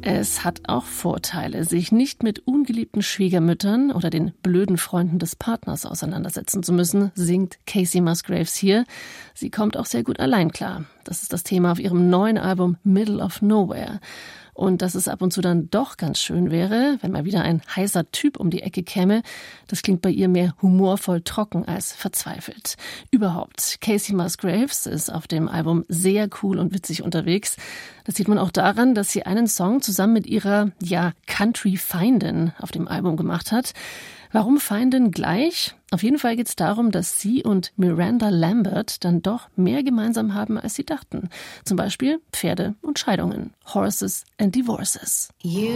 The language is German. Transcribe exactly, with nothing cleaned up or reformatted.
Es hat auch Vorteile, sich nicht mit ungeliebten Schwiegermüttern oder den blöden Freunden des Partners auseinandersetzen zu müssen, singt Kacey Musgraves hier. Sie kommt auch sehr gut allein klar. Das ist das Thema auf ihrem neuen Album Middle of Nowhere. Und dass es ab und zu dann doch ganz schön wäre, wenn mal wieder ein heißer Typ um die Ecke käme, das klingt bei ihr mehr humorvoll trocken als verzweifelt. Überhaupt, Kacey Musgraves ist auf dem Album sehr cool und witzig unterwegs. Das sieht man auch daran, dass sie einen Song zusammen mit ihrer, ja, Country-Feindin auf dem Album gemacht hat. Warum Feindin gleich? Auf jeden Fall geht es darum, dass sie und Miranda Lambert dann doch mehr gemeinsam haben, als sie dachten. Zum Beispiel Pferde und Scheidungen. Horses and Divorces. You